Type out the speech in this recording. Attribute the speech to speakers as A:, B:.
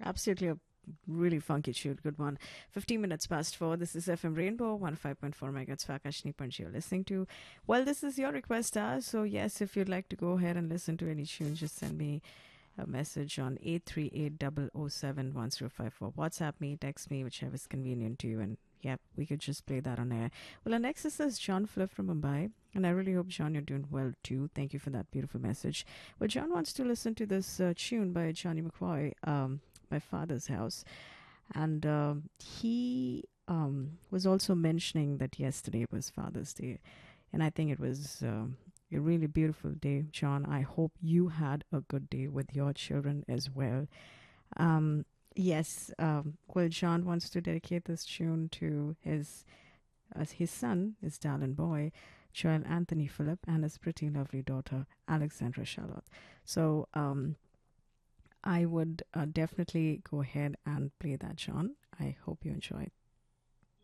A: Absolutely a really funky tune. Good one. 15 minutes past 4. This is FM Rainbow 105.4 megahertz for Akashni Panchi you're listening to. Well, this is your request, so yes, if you'd like to go ahead and listen to any tune, just send me a message on 838-007-1054. WhatsApp me, text me, whichever is convenient to you. And yeah, we could just play that on air. Well, our next is John Flip from Mumbai. And I really hope, John, you're doing well too. Thank you for that beautiful message. Well, John wants to listen to this tune by Johnny McCoy, My Father's House. And he was also mentioning that yesterday was Father's Day. And I think it was a really beautiful day, John. I hope you had a good day with your children as well. Um, yes, well, John wants to dedicate this tune to his son, his darling boy, Joel Anthony Phillip, and his pretty lovely daughter, Alexandra Charlotte. So I would definitely go ahead and play that, John. I hope you enjoy it.